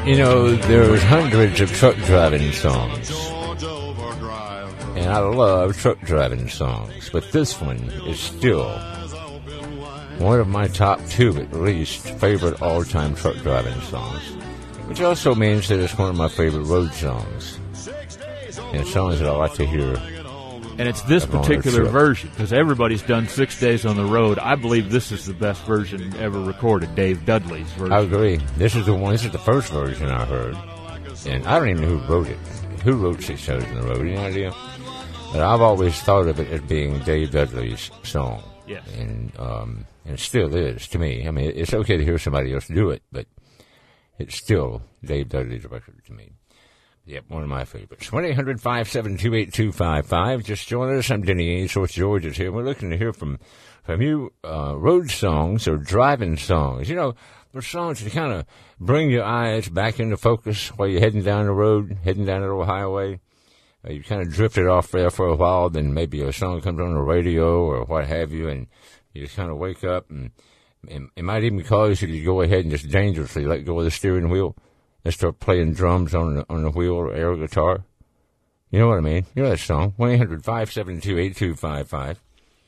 You know, there's hundreds of truck driving songs, and I love truck driving songs, but this one is still one of my top two, at least, favorite all-time truck driving songs, which also means that it's one of my favorite road songs, and songs that I like to hear. And it's this particular version, because everybody's done 6 days on the road. I believe this is the best version ever recorded, Dave Dudley's version. I agree. This is the first version I heard. And I don't even know who wrote it. Who wrote 6 Days on the Road? Any idea? But I've always thought of it as being Dave Dudley's song. Yes. And it still is to me. I mean, it's okay to hear somebody else do it, but it's still Dave Dudley's record to me. Yep, one of my favorites. 1-800-572-8255. Just join us. I'm Denny Ainsworth. George is here. We're looking to hear from you road songs or driving songs. You know, those songs that kind of bring your eyes back into focus while you're heading down the road, heading down the little highway. You kind of drifted off there for a while, then maybe a song comes on the radio or what have you, and you just kind of wake up, and it might even cause you to go ahead and just dangerously let go of the steering wheel and start playing drums on the wheel or air guitar. You know what I mean? You know that song. 1-800-572-8255.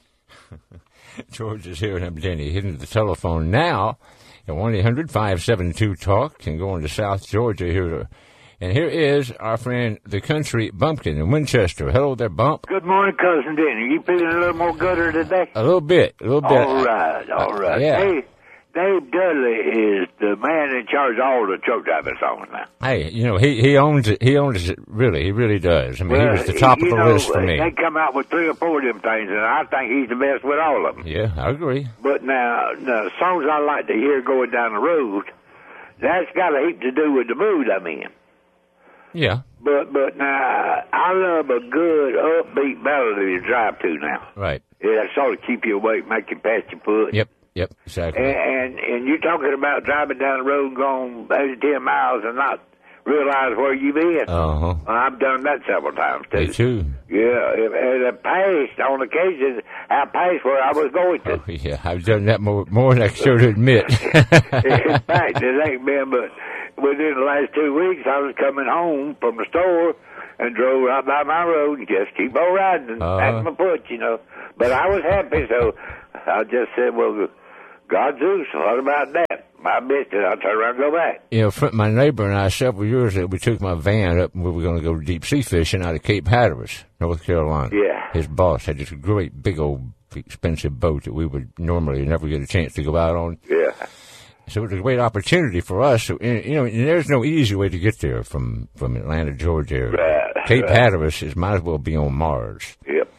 George is here, and I'm Denny. Hitting the telephone now at 1-800-572-TALK. Can go on to South Georgia here. And here is our friend, the Country Bumpkin in Winchester. Hello there, Bump. Good morning, Cousin Denny. You feeling a little more gooder today? A little bit. All right. Yeah. Hey, Dave Dudley is the man in charge of all the truck driving songs now. Hey, you know, he owns it. He owns it, really. He really does. I mean, he was the top of the list for me. They come out with 3 or 4 of them things, and I think he's the best with all of them. Yeah, I agree. But now, the songs I like to hear going down the road, that's got a heap to do with the mood I'm in. Yeah. But now, I love a good upbeat melody to drive to now. Right. Yeah, that sort of keep you awake, make you pass your foot. Yep, exactly. And you're talking about driving down the road and going 8 to 10 miles and not realize where you've been. Uh-huh. I've done that several times, too. Me too. Yeah, and I passed, on occasion, I passed where I was going to. Oh, yeah, I've done that more than I should admit. In fact, it ain't been, but within the last 2 weeks, I was coming home from the store and drove right by my road and just keep on riding and pat my foot, you know. But I was happy, so I just said, well, God Zeus, what about that? I missed it. I'll turn around and go back. You know, my neighbor and I, several years ago, we took my van up and we were going to go deep sea fishing out of Cape Hatteras, North Carolina. Yeah. His boss had this great, big old, expensive boat that we would normally never get a chance to go out on. Yeah. So it was a great opportunity for us. So, you know, and there's no easy way to get there from Atlanta, Georgia area. Right. Cape Hatteras might as well be on Mars. Yep.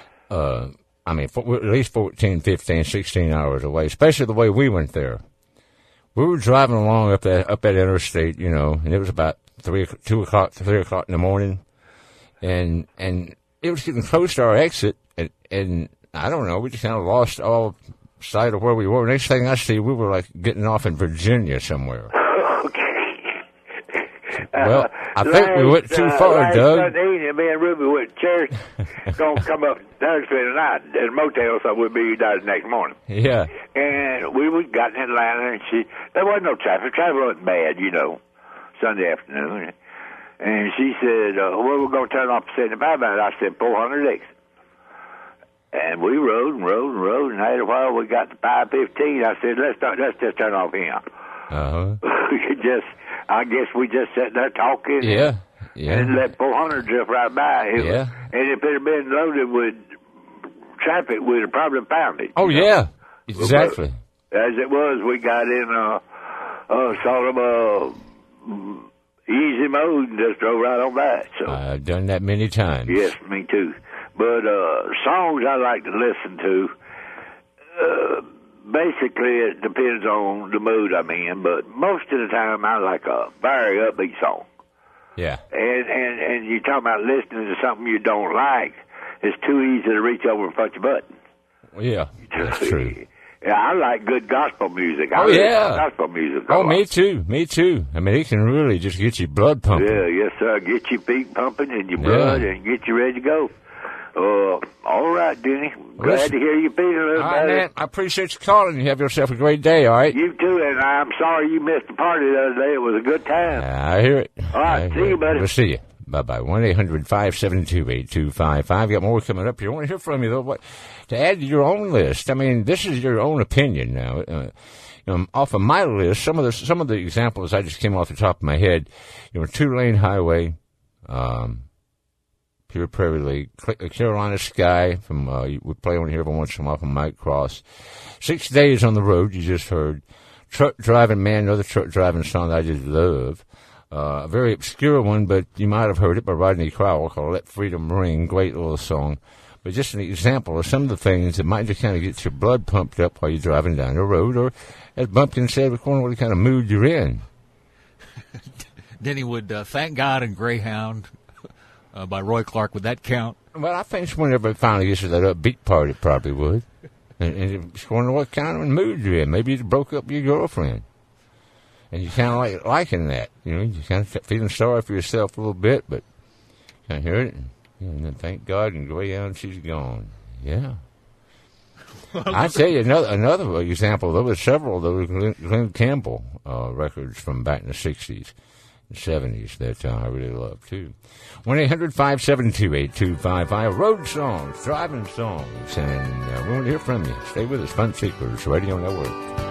I mean, at least 14, 15, 16 hours away, especially the way we went there. We were driving along up that interstate, you know, and it was about 3 o'clock in the morning. And it was getting close to our exit, and I don't know, we just kind of lost all sight of where we were. Next thing I see, we were like getting off in Virginia somewhere. Well, I think we went too far, Doug. Sunday evening, me and Ruby went to church. Gonna come up Thursday tonight at a motel, so we'll be there the next morning. Yeah. And we got in Atlanta, and there wasn't no traffic. Traffic wasn't bad, you know, Sunday afternoon. And she said, well, we're going to turn off the 75 out. I said, 400 exit. And we rode, and after a while we got to 515. I said, let's just turn off here. I guess we just sat there talking. Yeah. And let 400 drift right by. And if it had been loaded with traffic, we'd have probably found it. Oh, yeah. Exactly. But as it was, we got in sort of a easy mode and just drove right on by it. So I've done that many times. Yes, me too. But songs I like to listen to, basically it depends on the mood I'm in, but most of the time I like a very upbeat song. Yeah. And you're talking about listening to something you don't like, it's too easy to reach over and punch a button. Well, yeah, that's true. Yeah, I like good gospel music. Gospel music. Oh, me too. I mean, it can really just get your blood pumping. Yeah, yes, sir. Get your feet pumping and your blood and get you ready to go. All right, Denny. Glad to hear you feeling a little all better. right, man. I appreciate you calling. You have yourself a great day, all right? You too, and I'm sorry you missed the party the other day. It was a good time. I hear it. All right, see you, buddy. We'll see you. Bye-bye. 1-800-572-8255. Got more coming up here. I want to hear from you, though. What to add to your own list? I mean, this is your own opinion now. Off of my list, some of the examples I just came off the top of my head. 2-lane highway, Pure Prairie League, Carolina Sky from we play on here every once in a while from Mike Cross. 6 Days on the Road, you just heard. Truck Driving Man, another truck driving song that I just love. A very obscure one, but you might have heard it by Rodney Crowell, called Let Freedom Ring. Great little song. But just an example of some of the things that might just kind of get your blood pumped up while you're driving down the road, or, as Bumpkin said, according to what kind of mood you're in. Denny would Thank God and Greyhound by Roy Clark. Would that count? Well, I think whenever it finally gets to that upbeat part, it probably would. And it's according to what kind of mood you're in. Maybe you broke up with your girlfriend. And you kind of liking that. You kind of feeling sorry for yourself a little bit, but kind of hear it. And then thank God and Greyhound, she's gone. Yeah. I tell you another example. There were several of those Glenn Campbell records from back in the 60s and 70s that I really love, too. 1-800-572-8255. Road songs, driving songs. And we want to hear from you. Stay with us. Fun Seekers Radio Network.